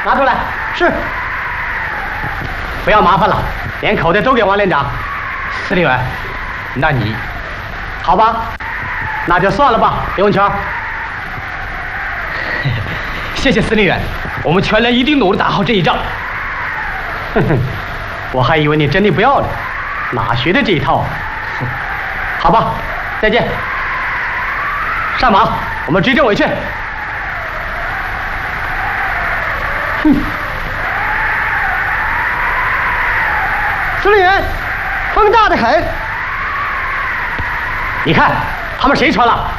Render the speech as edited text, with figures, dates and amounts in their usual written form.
拿出来。是。不要麻烦了，连口袋都给王连长。司令员，那你，好吧，那就算了吧，刘文全。谢谢司令员，我们全连一定努力打好这一仗。哼哼，我还以为你真的不要了，哪学的这一套？好吧，再见。上马，我们追政委去。哼。司令员，风大得很。你看，他们谁穿了？